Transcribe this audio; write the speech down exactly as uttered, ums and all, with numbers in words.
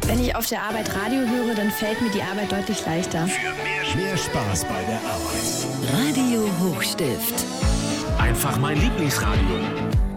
Wenn ich auf der Arbeit Radio höre, dann fällt mir die Arbeit deutlich leichter. Für mehr, mehr Spaß bei der Arbeit. Radio Hochstift. Einfach mein Lieblingsradio.